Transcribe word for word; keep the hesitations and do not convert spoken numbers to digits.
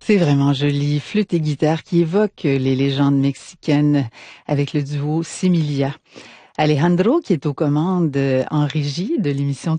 C'est vraiment joli, flûte et guitare qui évoquent les légendes mexicaines avec le duo Similia. Alejandro qui est aux commandes en régie de l'émission